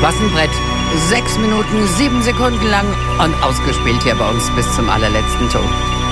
Was ein Brett. 6 Minuten, 7 Sekunden lang und ausgespielt hier bei uns bis zum allerletzten Ton.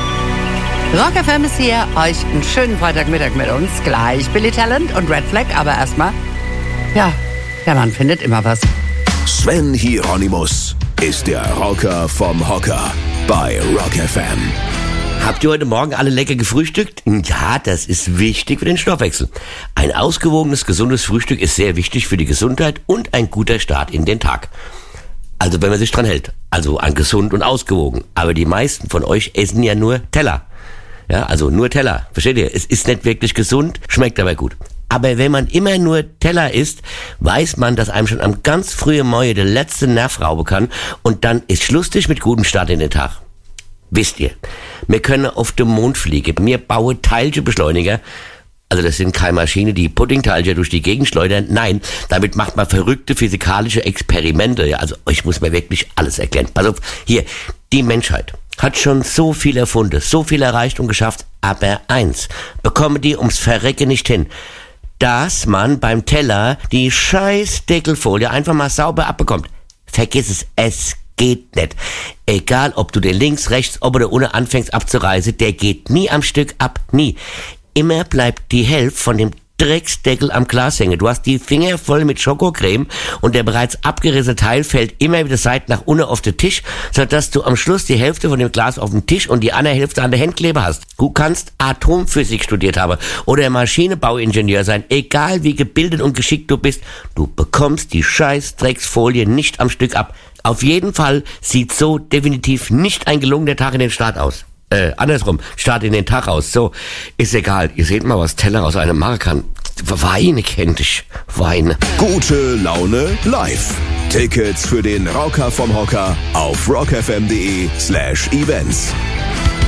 Rock FM ist hier, euch einen schönen Freitagmittag mit uns. Gleich Billy Talent und Red Flag, aber erstmal, ja, der Mann findet immer was. Sven Hieronymus ist der Rocker vom Hocker bei Rock FM. Habt ihr heute Morgen alle lecker gefrühstückt? Ja, das ist wichtig für den Stoffwechsel. Ein ausgewogenes, gesundes Frühstück ist sehr wichtig für die Gesundheit und ein guter Start in den Tag. Also wenn man sich dran hält. Also an gesund und ausgewogen. Aber die meisten von euch essen ja nur Teller. Ja, also nur Teller. Versteht ihr? Es ist nicht wirklich gesund, schmeckt aber gut. Aber wenn man immer nur Teller isst, weiß man, dass einem schon am ganz frühen Morgen der letzte Nerv rauben kann und dann ist Schlussstrich mit gutem Start in den Tag. Wisst ihr, wir können auf den Mond fliegen, wir bauen Teilchenbeschleuniger, also das sind keine Maschinen, die Puddingteilchen durch die Gegend schleudern, nein, damit macht man verrückte physikalische Experimente, ja, also euch muss man wirklich alles erklären. Pass auf, hier, die Menschheit hat schon so viel erfunden, so viel erreicht und geschafft, aber eins, bekommen die ums Verrecken nicht hin, dass man beim Teller die scheiß Deckelfolie einfach mal sauber abbekommt. Vergiss es geht nicht. Egal, ob du den links, rechts, ob oder ohne anfängst abzureißen, der geht nie am Stück ab, nie. Immer bleibt die Hälfte von dem Drecksdeckel am Glas hängen. Du hast die Finger voll mit Schokocreme und der bereits abgerissene Teil fällt immer wieder Seite nach unten auf den Tisch, sodass du am Schluss die Hälfte von dem Glas auf dem Tisch und die andere Hälfte an der Hand kleben hast. Du kannst Atomphysik studiert haben oder Maschinenbauingenieur sein, egal wie gebildet und geschickt du bist, du bekommst die scheiß Drecksfolie nicht am Stück ab. Auf jeden Fall sieht so definitiv nicht ein gelungener Tag in den Start aus. Andersrum, Start in den Tag aus. So, ist egal. Ihr seht mal, was Teller aus einem machen kann. Weine kennt ich. Weine. Gute Laune live. Tickets für den Rocker vom Hocker auf rockfm.de/events.